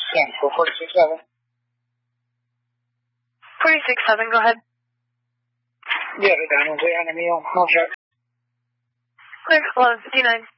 Yeah, go 46-7. 46-7, go ahead. Yeah, down on the enemy on check. Clear, 1159.